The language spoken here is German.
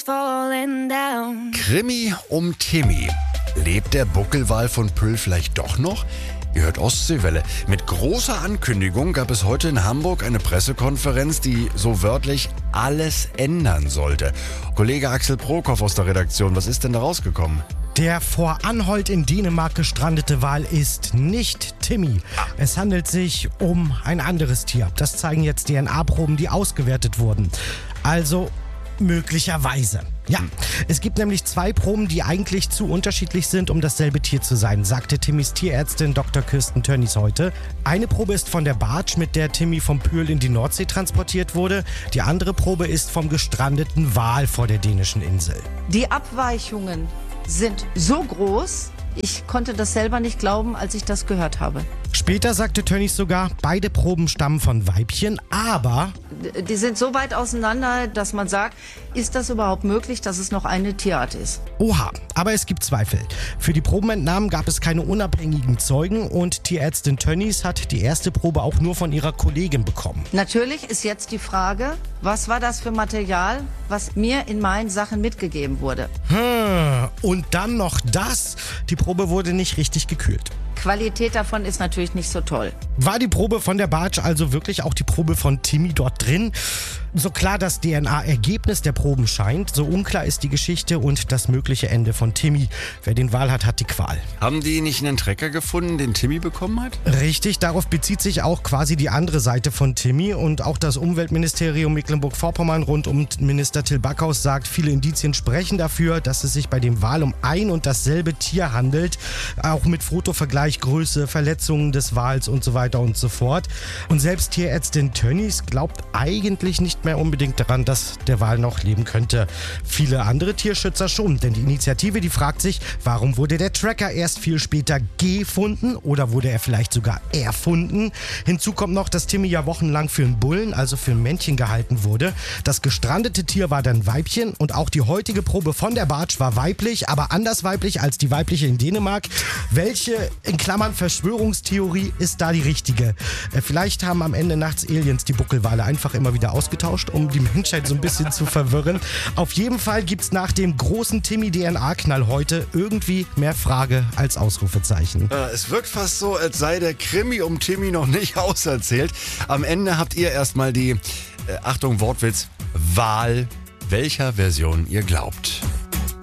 falling down. Krimi um Timmy. Lebt der Buckelwal von Pyl vielleicht doch noch? Ihr hört Ostseewelle. Mit großer Ankündigung gab es heute in Hamburg eine Pressekonferenz, die so wörtlich alles ändern sollte. Kollege Axel Prokop aus der Redaktion, was ist denn da rausgekommen? Der vor Anholt in Dänemark gestrandete Wal ist nicht Timmy. Es handelt sich um ein anderes Tier. Das zeigen jetzt DNA-Proben, die ausgewertet wurden. Also möglicherweise. Ja, es gibt nämlich 2 Proben, die eigentlich zu unterschiedlich sind, um dasselbe Tier zu sein, sagte Timmys Tierärztin Dr. Kirsten Tönnies heute. Eine Probe ist von der Barge, mit der Timmy vom Pyl in die Nordsee transportiert wurde. Die andere Probe ist vom gestrandeten Wal vor der dänischen Insel. Die Abweichungen sind so groß, ich konnte das selber nicht glauben, als ich das gehört habe. Später sagte Tönnies sogar, beide Proben stammen von Weibchen, aber Die sind so weit auseinander, dass man sagt, ist das überhaupt möglich, dass es noch eine Tierart ist? oha, aber es gibt Zweifel. Für die Probenentnahmen gab es keine unabhängigen Zeugen und Tierärztin Tönnies hat die erste Probe auch nur von ihrer Kollegin bekommen. Natürlich ist jetzt die Frage, was war das für Material, was mir in meinen Sachen mitgegeben wurde? Und dann noch das. Die Probe wurde nicht richtig gekühlt. Qualität davon ist natürlich nicht so toll. War die Probe von der Barge also wirklich auch die Probe von Timmy dort drin? So klar das DNA-Ergebnis der Proben scheint, so unklar ist die Geschichte und das mögliche Ende von Timmy. Wer den Wal hat, hat die Qual. Haben die nicht einen Trecker gefunden, den Timmy bekommen hat? Richtig, darauf bezieht sich auch quasi die andere Seite von Timmy und auch das Umweltministerium Mecklenburg-Vorpommern rund um Minister Till Backhaus sagt, viele Indizien sprechen dafür, dass es sich bei dem Wal um ein und dasselbe Tier handelt, auch mit Fotovergleich, Größe, Verletzungen des Wals und so weiter und so fort. Und selbst Tierärztin Tönnies glaubt eigentlich nicht mehr unbedingt daran, dass der Wal noch leben könnte. Viele andere Tierschützer schon, denn die Initiative, die fragt sich, warum wurde der Tracker erst viel später gefunden oder wurde er vielleicht sogar erfunden? Hinzu kommt noch, dass Timmy ja wochenlang für einen Bullen, also für ein Männchen gehalten wurde. Das gestrandete Tier war dann Weibchen und auch die heutige Probe von der Barge war weiblich, aber anders weiblich als die weibliche in Dänemark. Welche, in Klammern Verschwörungstheorie, ist da die richtige? Vielleicht haben am Ende nachts Aliens die Buckelwale einfach immer wieder ausgetauscht, um die Menschheit so ein bisschen zu verwirren. Auf jeden Fall gibt's nach dem großen Timmy-DNA-Knall heute irgendwie mehr Frage als Ausrufezeichen. Es wirkt fast so, als sei der Krimi um Timmy noch nicht auserzählt. Am Ende habt ihr erstmal die, Achtung Wortwitz, Wahl, welcher Version ihr glaubt.